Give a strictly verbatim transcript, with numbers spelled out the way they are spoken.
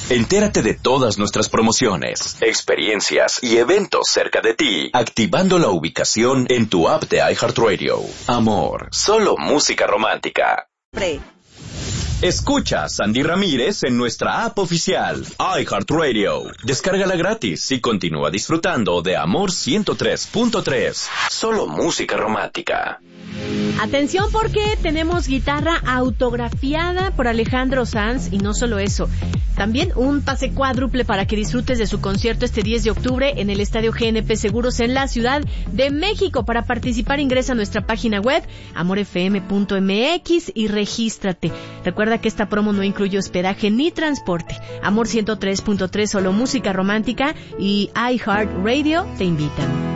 Entérate de todas nuestras promociones, experiencias y eventos cerca de ti, activando la ubicación en tu app de iHeartRadio. Amor, solo música romántica. Pre. Escucha a Sandy Ramírez en nuestra app oficial, iHeartRadio. Descárgala gratis y continúa disfrutando de Amor ciento tres punto tres. Solo música romántica. Atención porque tenemos guitarra autografiada por Alejandro Sanz y no solo eso, también un pase cuádruple para que disfrutes de su concierto este diez de octubre en el Estadio G N P Seguros en la Ciudad de México. Para participar ingresa a nuestra página web amor f m punto m x y regístrate. Recuerda que esta promo no incluye hospedaje ni transporte. Amor ciento tres punto tres, solo música romántica y iHeartRadio te invitan.